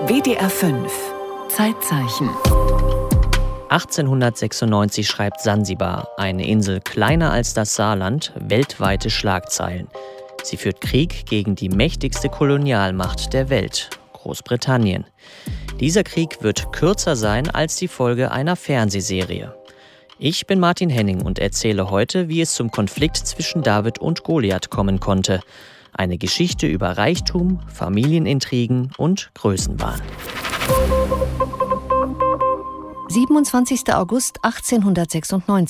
WDR 5 Zeitzeichen. 1896 schreibt Sansibar, eine Insel kleiner als das Saarland, weltweite Schlagzeilen. Sie führt Krieg gegen die mächtigste Kolonialmacht der Welt, Großbritannien. Dieser Krieg wird kürzer sein als die Folge einer Fernsehserie. Ich bin Martin Henning und erzähle heute, wie es zum Konflikt zwischen David und Goliath kommen konnte. Eine Geschichte über Reichtum, Familienintrigen und Größenwahn. 27. August 1896.